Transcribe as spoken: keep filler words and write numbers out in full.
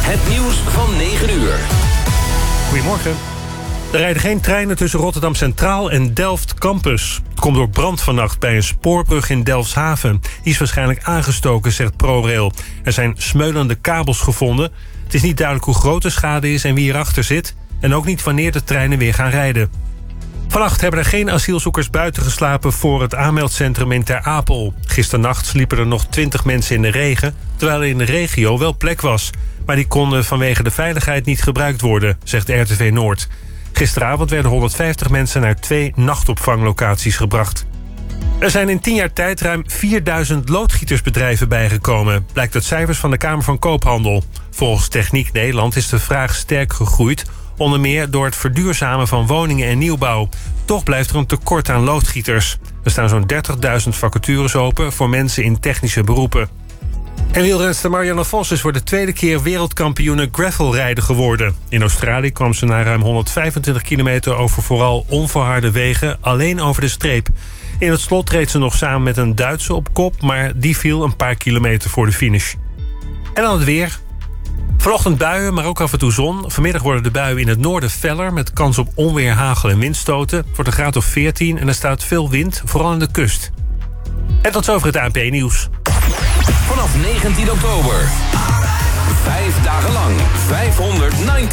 Het nieuws van negen uur. Goedemorgen. Er rijden geen treinen tussen Rotterdam Centraal en Delft Campus. Het komt door brand vannacht bij een spoorbrug in Delfshaven. Die is waarschijnlijk aangestoken, zegt ProRail. Er zijn smeulende kabels gevonden. Het is niet duidelijk hoe groot de schade is en wie erachter zit. En ook niet wanneer de treinen weer gaan rijden. Vannacht hebben er geen asielzoekers buiten geslapen voor het aanmeldcentrum in Ter Apel. Gisternacht sliepen er nog twintig mensen in de regen, terwijl er in de regio wel plek was. Maar die konden vanwege de veiligheid niet gebruikt worden, zegt R T V Noord. Gisteravond werden honderdvijftig mensen naar twee nachtopvanglocaties gebracht. Er zijn in tien jaar tijd ruim vierduizend loodgietersbedrijven bijgekomen, blijkt uit cijfers van de Kamer van Koophandel. Volgens Techniek Nederland is de vraag sterk gegroeid, onder meer door het verduurzamen van woningen en nieuwbouw. Toch blijft er een tekort aan loodgieters. Er staan zo'n dertigduizend vacatures open voor mensen in technische beroepen. En wielrenster Marianne Vos is voor de tweede keer wereldkampioene gravelrijden geworden. In Australië kwam ze na ruim honderdvijfentwintig kilometer over vooral onverharde wegen alleen over de streep. In het slot reed ze nog samen met een Duitse op kop, maar die viel een paar kilometer voor de finish. En dan het weer. Vanochtend buien, maar ook af en toe zon. Vanmiddag worden de buien in het noorden feller met kans op onweer, hagel en windstoten. Het wordt een graad of veertien en er staat veel wind, vooral aan de kust. En tot zover het A N P nieuws. Vanaf negentien oktober. Vijf dagen lang. vijfhonderdnegentien